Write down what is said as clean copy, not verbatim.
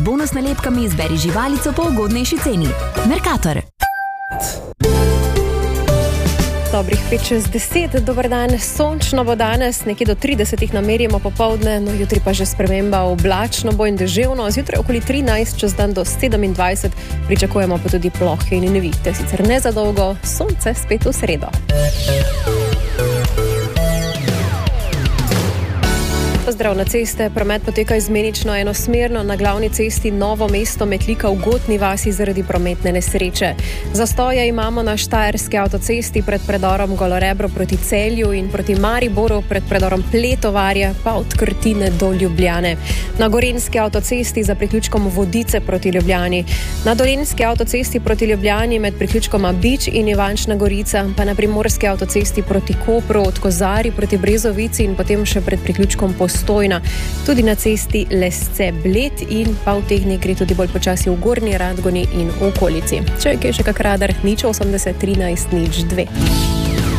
Bonus nalepkami izberi živalico po ugodnejši ceni. Mercator. Dobrih 5:10, dober dan, sončno bo danes, nekje do 30 namerimo popoldne, no jutri pa že sprememba, oblačno bo in deževno, zjutraj okoli 13, čez dan do 27, pričakujemo pa tudi plohe in nevihte, sicer ne za dolgo, sonce spet v sredo. Pozdrav na ceste, promet poteka izmenično enosmerno na glavni cesti Novo mesto Metlika v Gotni vasi zaradi prometne nesreče. Zastoje imamo na Štajerski avtocesti pred predorom Golorebro proti Celju in proti Mariboru pred predorom Pletovarje pa od Krtine do Ljubljane. Na Gorenjski avtocesti za priključkom Vodice proti Ljubljani. Na Dolenjski avtocesti proti Ljubljani med priključkoma Bič in Ivančna Gorica, pa na Primorski avtocesti proti Kopru od Kozarij proti Brezovici in potem še pred priključkom Postojna. Tudi na cesti Lesce-Bled in pa v teh dneh gre tudi bolj počasi v Gornji Radgoni in v okolici. Če je še kak radar, 080 13 02.